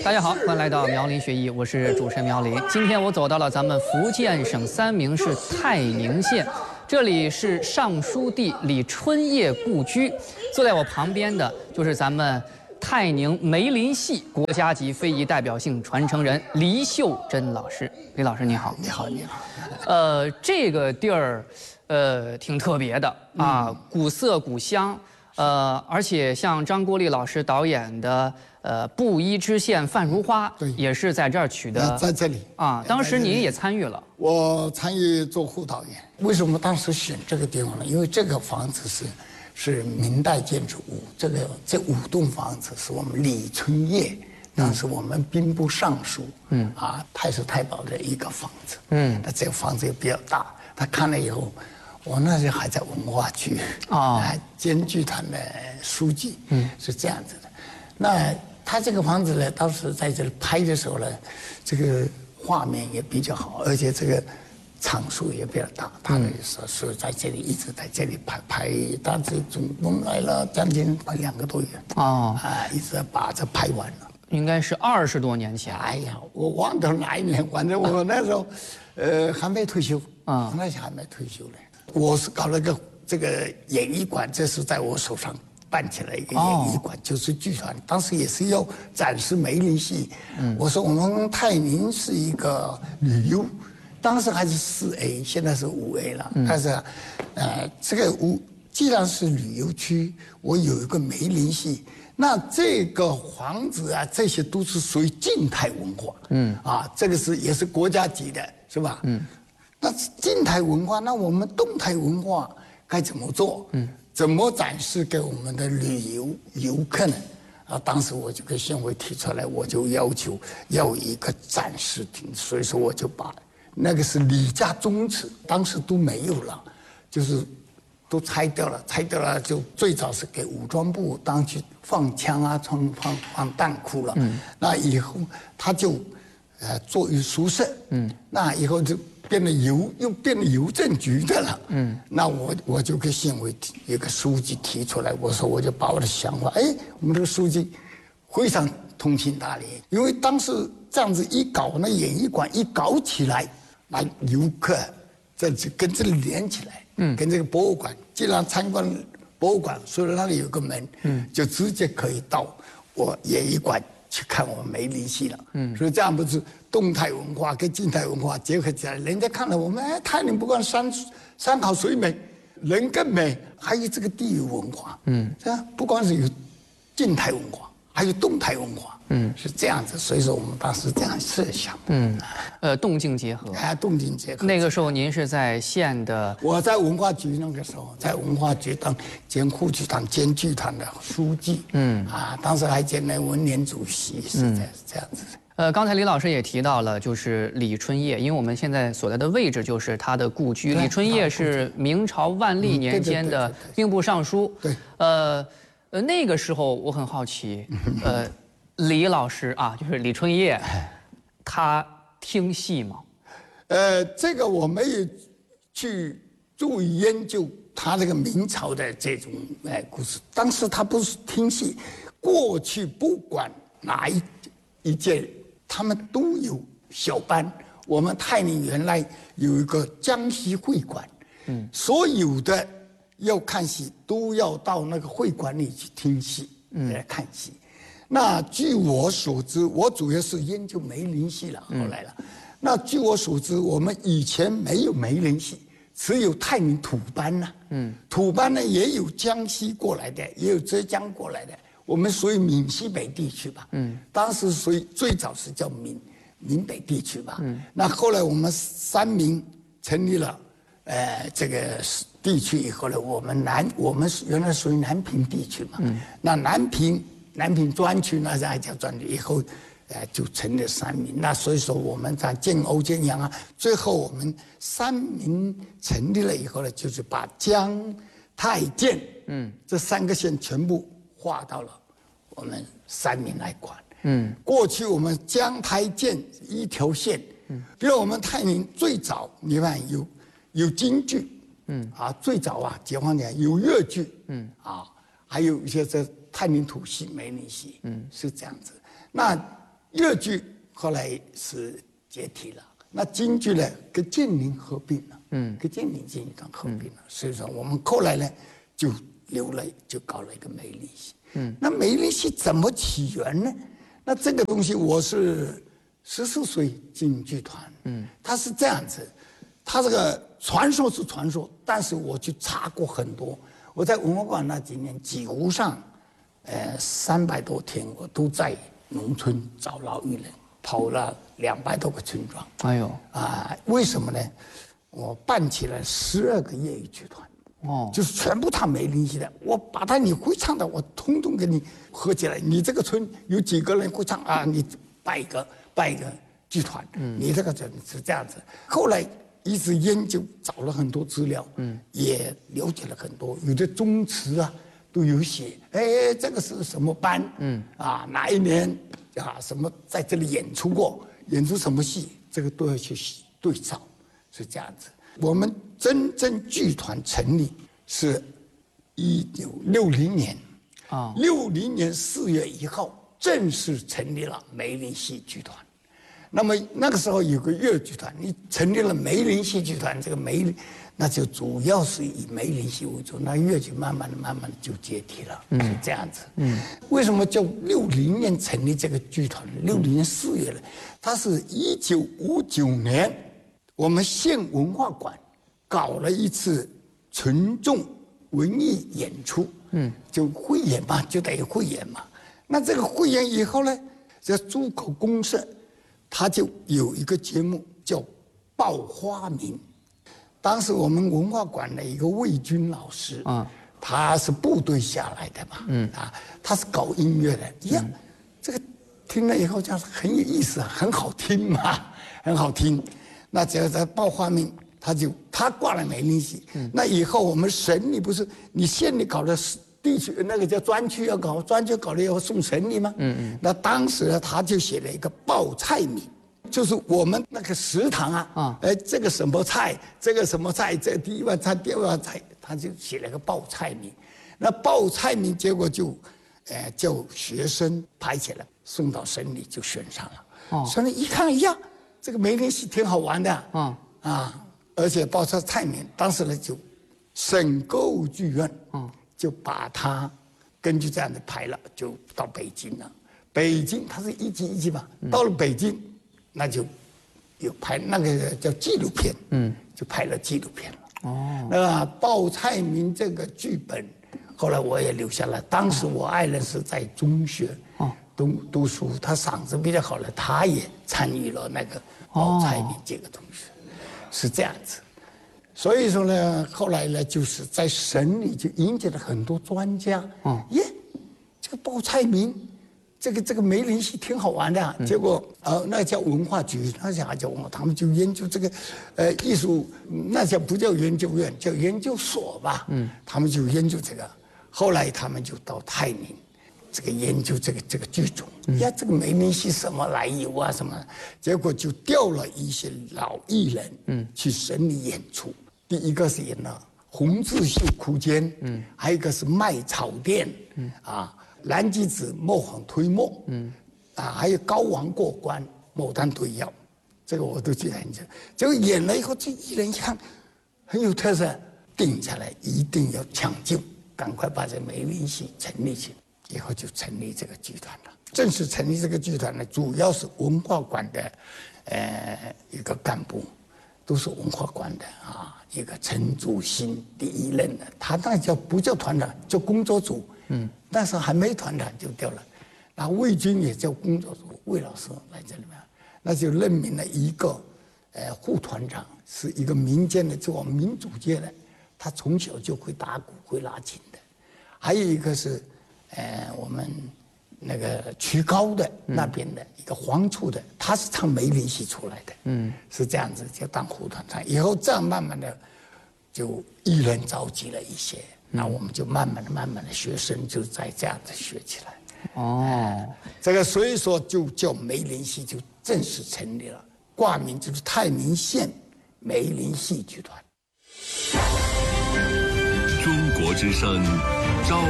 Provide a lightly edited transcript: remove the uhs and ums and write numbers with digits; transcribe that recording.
大家好，欢迎来到苗林学艺，我是主持人苗林。今天我走到了咱们福建省三明市泰宁县，这里是尚书帝李春业故居。坐在我旁边的就是咱们泰宁梅林戏国家级非遗代表性传承人黎秀珍老师。李老师你好。 你好，你好。 这个地儿，挺特别的啊，古色古香。而且像张国立老师导演的布衣知县范如花， 对， 也是在这儿取的， 在这里啊。当时您也参与了， 我参与做副导演。为什么当时选这个地方呢？因为这个房子是明代建筑物，这5栋房子是我们李春业，当时我们兵部尚书，太守太保的一个房子，那这个房子也比较大，他看了以后。我那时候还在文化局兼剧团的书记，是这样子的。那他这个房子呢，当时在这里拍的时候呢，这个画面也比较好，而且这个场数也比较大。他的是在这里一直在这里拍，当时总共来了将近2个多月一直把这拍完了。 应该是20多年前。 哎呀，我忘掉哪一年，反正我那时候还没退休啊，那时候还没退休呢。我是搞了这个演艺馆，这是在我手上办起来一个演艺馆，就是剧团。当时也是要展示梅林戏。我说我们泰宁是一个旅游，当时还是4A， 现在是5A 了。但是，这个既然是旅游区，我有一个梅林戏，那这个房子啊，这些都是属于静态文化。这个也是国家级的，是吧？那静态文化，那我们动态文化该怎么做？怎么展示给我们的旅游游客呢？当时我就跟县委提出来，我就要求要有一个展示厅，所以说我就把那个是李家宗祠，当时都没有了，就是都拆掉了，就最早是给武装部当去放枪啊，放弹库了。那以后他就作为宿舍。那以后就又变了邮政局的了。那我就跟县委一个书记提出来，我说我就把我的想法，我们这个书记非常通情达理，因为当时这样子一搞，那演艺馆一搞起来，那游客这就跟这里连起来，跟这个博物馆，既然参观博物馆，所以那里有个门，就直接可以到我演艺馆去看我们梅林戏了。所以这样不是动态文化跟静态文化结合起来，人家看了我们泰宁不光山好水美，人更美，还有这个地域文化。这样不光是有静态文化，还有动态文化。是这样子，所以说我们当时这样设想。 动静结合。 动静结合。 那个时候您是在县的， 我在文化局那个时候，在文化局当兼副局长兼剧团的书记。当时还兼了文联主席，是这样子。 刚才李老师也提到了，就是李春业，因为我们现在所在的位置就是他的故居。李春业是明朝万历年间的兵部尚书。对。那个时候我很好奇，李老师啊，就是李春业，他听戏吗？ 这个我没有去注意研究他这个明朝的这种故事。当时他不是听戏，过去不管哪一届，他们都有小班。我们泰宁原来有一个江西会馆，所有的要看戏都要到那个会馆里去听戏，来看戏。那据我所知，我主要是研究梅林戏了，后来了。那据我所知，我们以前没有梅林戏，只有泰宁土班呐。土班呢也有江西过来的，也有浙江过来的。我们属于闽西北地区吧。当时属于最早是叫闽北地区吧。那后来我们三明成立了，这个地区以后呢，我们原来属于南平地区嘛。那南平专区那时还叫专区，以后就成了三民。那所以说我们在建瓯建阳啊，最后我们三民成立了以后呢，就是把江泰建这3个县全部划到了我们三民来管。过去我们江泰建一条线，比如我们泰宁最早你看有京剧，最早解放前有粤剧，还有一些这泰宁土戏、梅林戏，是这样子。那越剧后来是解体了，那京剧呢跟建宁合并了，跟建宁京剧团合并了，所以说我们后来呢就留了，就搞了一个梅林戏。那梅林戏怎么起源呢？那这个东西我是14岁进剧团，它是这样子，它这个传说是传说，但是我去查过很多，我在文化馆那几年几乎上，300多天我都在农村找老艺人，跑了200多个村庄。 哎呦， 为什么呢？我办起了12个业余剧团，就是全部唱梅林戏的，我把你会唱的，我通通给你合起来。你这个村有几个人会唱啊？你办一个剧团，你这个是这样子。后来一直研究，找了很多资料，也了解了很多，有的宗祠啊都有写，这个是什么班，哪一年什么在这里演出过，演出什么戏，这个都要去对照，是这样子。我们真正剧团成立是1960年，60年4月1号正式成立了梅林戏剧团。那么那个时候有个粤剧团，你成立了梅林戏剧团，这个梅林那就主要是以梅林戏为主，那粤剧慢慢的就解体了，是这样子。为什么叫60年成立这个剧团？60年4月呢？它是1959年，我们县文化馆搞了一次群众文艺演出，就汇演嘛，就等于汇演嘛。那这个汇演以后呢，在珠口公社，他就有一个节目叫《报花名》。当时我们文化馆的一个魏军老师，他是部队下来的嘛，他是搞音乐的，这个听了以后就是很有意思，很好听嘛，很好听。那只要在报花名，他挂了梅林戏，那以后我们省里不是你县里搞的地区那个叫专区要搞，专区搞了以后送省里吗？那当时呢，他就写了一个报菜名，就是我们那个食堂这个什么菜，这个什么菜，这第一碗菜，第二碗菜，他就写了个报菜名。那报菜名结果就，叫学生拍起来，送到省里就选上了。省里一看呀，这个梅林戏挺好玩的，而且报出菜名，当时呢就省歌舞剧院，就把它根据这样的排了，就到北京了。北京它是一级一级嘛，到了北京，那就有拍那个叫纪录片，就拍了纪录片了。那报菜名这个剧本，后来我也留下来。当时我爱人是在中学读书，他嗓子比较好了，他也参与了那个报菜名这个东西，是这样子。所以说呢，后来呢，就是在省里就引进了很多专家。这个报菜名，这个梅林戏挺好玩的。结果那叫文化局，那叫他们就研究这个艺术，那不叫研究院，叫研究所吧。他们就研究这个。后来他们就到泰宁，这个研究这个剧种。这个梅林戏什么来由啊什么？结果就调了一些老艺人，去省里演出。第一个是演了《红字绣苦间》，还有一个是《卖草店》，蓝鸡子磨坊推磨，还有高王过关，牡丹推药，这个我都去研究。结果演了以后，这艺人一看很有特色，定下来一定要抢救，赶快把这梅林戏成立起来，以后就成立这个剧团了。正式成立这个剧团呢，主要是文化馆的一个干部。都是文化馆的一个陈祖新第一任的，他那不叫团长，叫工作组，但是还没团长就调了。那魏军也叫工作组，魏老师来这里面，那就任命了一个副团长，是一个民间的，就我们民主界的，他从小就会打鼓会拉琴的。还有一个是我们那个曲高的那边的一个黄处的，他是唱梅林戏出来的，是这样子就当副团长。以后这样慢慢的就艺人召集了一些，那我们就慢慢的学生就在这样子学起来。这个所以说就叫梅林戏就正式成立了，挂名就是泰宁县梅林戏剧团。 中国之声，朝